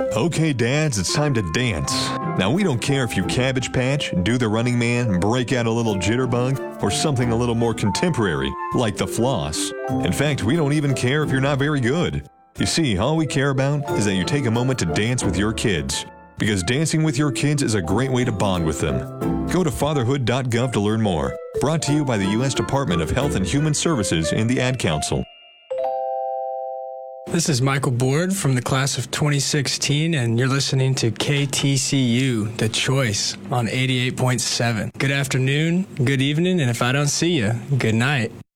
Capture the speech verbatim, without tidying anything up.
Okay, dads, it's time to dance. Now, we don't care if you Cabbage Patch, do the Running Man, break out a little jitterbug, or something a little more contemporary, like the floss. In fact, we don't even care if you're not very good. You see, all we care about is that you take a moment to dance with your kids, because dancing with your kids is a great way to bond with them. Go to fatherhood dot gov to learn more. Brought to you by the U S Department of Health and Human Services and the Ad Council. This is Michael Board from the class of twenty sixteen, and you're listening to K T C U, The Choice, on eighty-eight point seven. Good afternoon, good evening, and if I don't see you, good night.